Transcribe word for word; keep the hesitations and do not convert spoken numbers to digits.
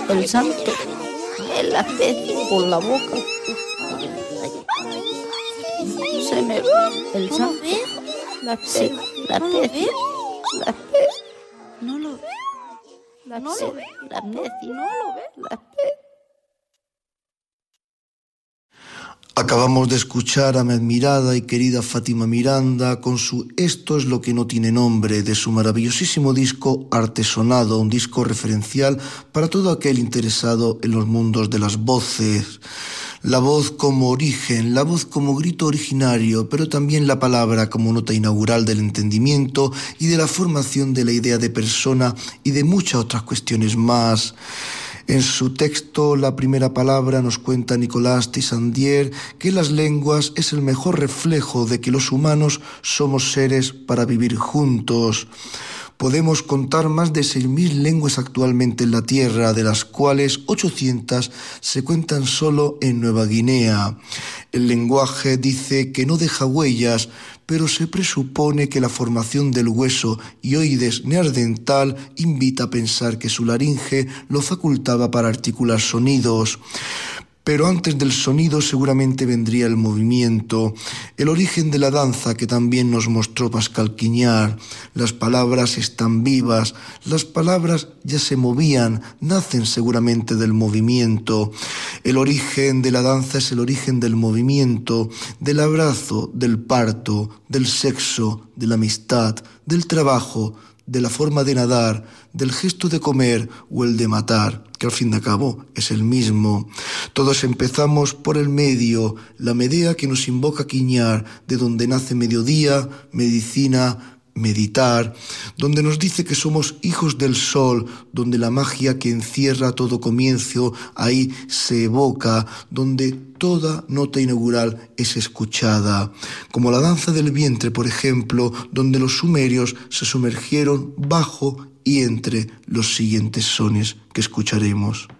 el santo, la pez por la boca. Se me va el santo, la pez, la pez, la pez. No lo ve. La No pez, lo ve. la pez, No lo ve. la pez. Acabamos de escuchar a mi admirada y querida Fátima Miranda con su Esto es lo que no tiene nombre, de su maravillosísimo disco Artesonado, un disco referencial para todo aquel interesado en los mundos de las voces. La voz como origen, la voz como grito originario, pero también la palabra como nota inaugural del entendimiento y de la formación de la idea de persona y de muchas otras cuestiones más. En su texto, La primera palabra, nos cuenta Nicolás Tissandier que las lenguas es el mejor reflejo de que los humanos somos seres para vivir juntos. Podemos contar más de seis mil lenguas actualmente en la Tierra, de las cuales ochocientas se cuentan solo en Nueva Guinea. El lenguaje dice que no deja huellas, pero se presupone que la formación del hueso y oides neandertal invita a pensar que su laringe lo facultaba para articular sonidos. Pero antes del sonido seguramente vendría el movimiento, el origen de la danza que también nos mostró Pascal Quignard. Las palabras están vivas, las palabras ya se movían, nacen seguramente del movimiento. El origen de la danza es el origen del movimiento, del abrazo, del parto, del sexo, de la amistad, del trabajo, de la forma de nadar, del gesto de comer o el de matar, que al fin y al cabo es el mismo. Todos empezamos por el medio, la medea que nos invoca Quignard, de donde nace mediodía, medicina, meditar, donde nos dice que somos hijos del sol, donde la magia que encierra todo comienzo ahí se evoca, donde toda nota inaugural es escuchada, como la danza del vientre, por ejemplo, donde los sumerios se sumergieron bajo y entre los siguientes sones que escucharemos.